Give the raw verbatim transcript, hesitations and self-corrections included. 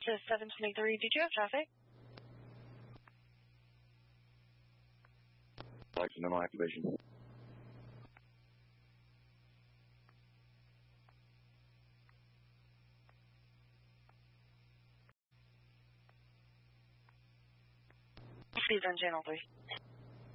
to seven twenty-three. Did you have traffic? Accidental activation. Speeds on channel three.